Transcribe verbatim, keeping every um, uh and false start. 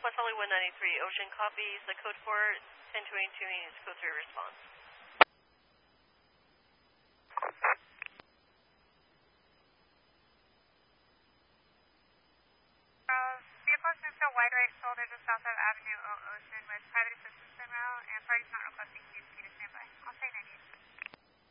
West Hollywood ninety-three, Ocean copies. The code for ten twenty-two needs code three response. Uh, vehicles moved to wide right shoulder just south of Avenue O Ocean with private assistance en route, and parties not requesting Q P to stand by. I'll say ninety-eight.